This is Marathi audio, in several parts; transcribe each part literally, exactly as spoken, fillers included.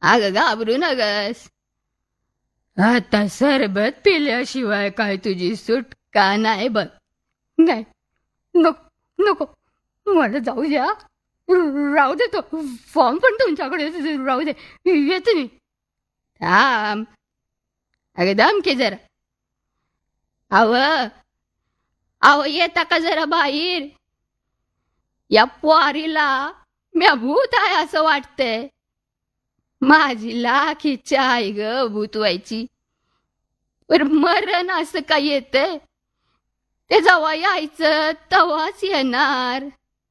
अगं घाबरू नगस. आता सरबत पिल्याशिवाय काय तुझी सुटका नाही बघ. नाही, नको नको, मला जाऊ द्या. राहू दे तो फॉर्म पण तुमच्याकडे राहू दे. येते मी. थांब अगं दम की जरा. अव अहो येता का जरा बाहेर. या पोरीला म्या भूत आहे असं वाटतंय. माझी लाख इच्छा आहे ग भूत व्हायची. पर मरण असं काय येतंय. ते जेव्हा यायचं तेव्हाच येणार.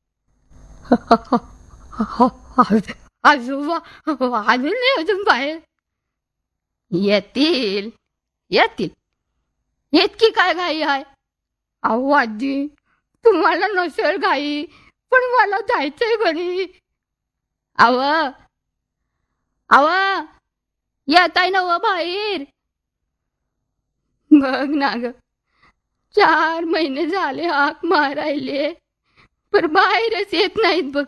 आजोबा अजून नाही अजून बाहेर. येतील येतील. इतकी काय घाई आहे. अहो आजी तुम्हाला नसेल घाई पण मला जायचंय घरी. अव अव येत आहे ना व बाहेर. बघ ना ग चार महिने झाले हाक मारायले पर बाहेरच येत नाहीत बघ.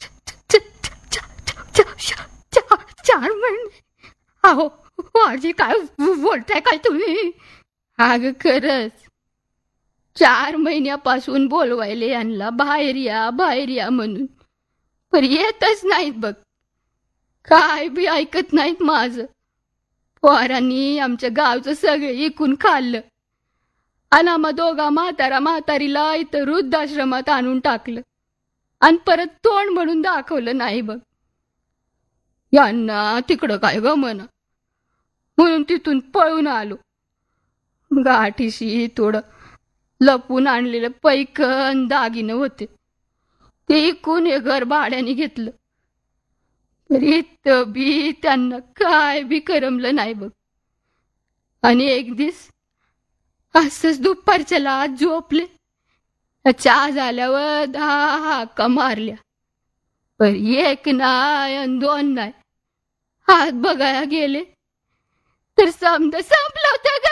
चार महिने. अहो आजी काय बोलताय काय तुम्ही. अगं खरंच चार महिन्यापासून बोलवायले यांना बाहेर या बाहेर या म्हणून पर येतच नाहीत बघ. काय बी ऐकत नाहीत माझं. पोरांनी आमच्या गावचं सगळं इकून खाल्लं आणि आम्हा दोघा म्हातारा म्हातारीला इथं वृद्धाश्रमात आणून टाकलं आणि परत तोंड म्हणून दाखवलं नाही बघ. यांना तिकडं काय ग म्हणा म्हणून तिथून पळून आलो. गाठीशी थोडं लपून आणलेलं पैकन दागिनं होते ते इकून हे घर भाड्याने घेतलं. रीत बी त्यांना काय बी करमलं नाही बघ. आणि एक दिस असंच दुपारच्याला आज झोपले. चहा झाल्यावर दहा हाका मारल्या पर एक नाही आणि दोन नाही. हात बघायला गेले तर समद संपलं होतं ग.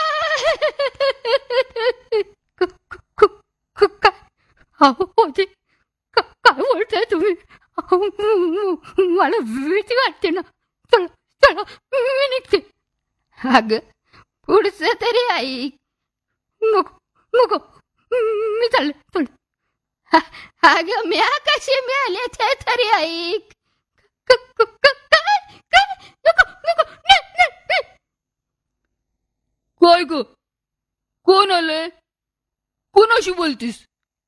काय काय बोलताय तुम्ही. मला भीती वाटते ना. चला चला मी निघते. अग पुढचं तरी ऐक. नको नको मी चालले पण. अगं म्या कशी मिळाले ते तरी ऐक. काय ग कोण आलंय. कोणाशी बोलतीस.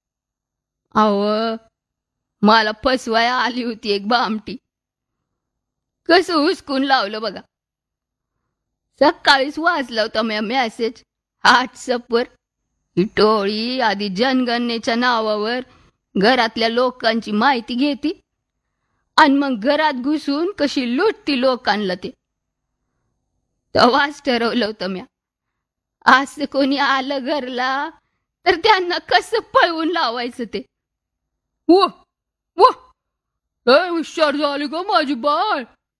अहो मला फसवाया आली होती एक बामटी. कसं हुसकून लावलं बघा. सकाळीच वाचला होता मी मेसेज व्हॉट्सअपवर. ही टोळी आधी जनगणनेच्या नावावर घरातल्या लोकांची माहिती घेती आणि मग घरात घुसून कशी लुटती लोकांना ते. तेव्हाच ठरवलं होतं म्या असं कोणी आलं घरला तर त्यांना कसं पळवून लावायचं ते. वा वा लय हुशार झाली ग माझी बाळ.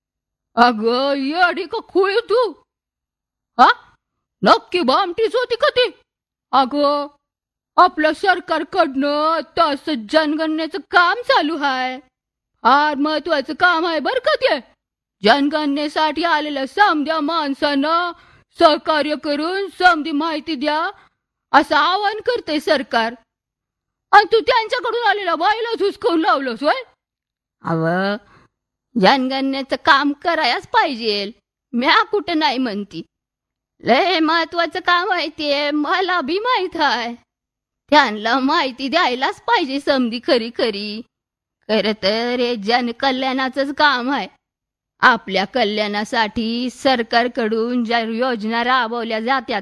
अगं येडी का खुळी तू. हा नक्की भामटीच होती का ती. अगं आपल्या सरकारकडनं तसं जनगणनेचं काम चालू आहे. फार महत्वाचं काम आहे बर का ते. जनगणनेसाठी आलेल्या समध्या माणसांना सहकार्य करून समधी माहिती द्या असं आवाहन करते सरकार. आणि तू त्यांच्याकडून आलेला बाईलाच हुसकवून लावलंस होय. अव जनगणनेचं काम करायच पाहिजे. म्या कुठं नाही म्हणती. लय महत्वाचं काम आहे ते मला बी माहित आहे. त्यांना माहिती द्यायलाच पाहिजे समधी खरी खरी. खरं तर हे जनकल्याणाचंच काम आहे. आपल्या कल्याणासाठी सरकारकडून ज्या योजना राबवल्या जातात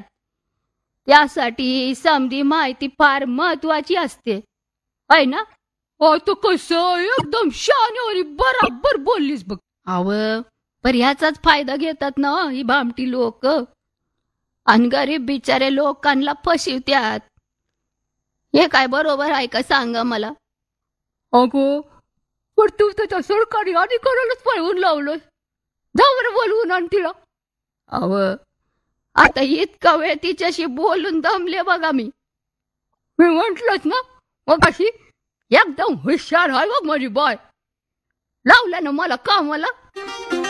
त्यासाठी समधी माहिती फार महत्वाची असते आहे ना. आता कसं एकदम शानेवारी बराबर बोललीस बघ. अव पर ह्याचाच फायदा घेतात ना ही भामटी लोक आणि गरीब बिचारे लोकांना फसवत्यात. हे काय बरोबर आहे का सांगा मला. अगो पण तू त्याच्या सरकारी अधिकाऱ्यालाच पळवून लावलं. जा बरं बोलवून आण तिला. अव आता इतका वेळ तिच्याशी बोलून दमले बघा मी. मी म्हंटलच ना मग अशी एकदम हुशार आहे बघ माझी बाय. लावलं ना मला कामाला.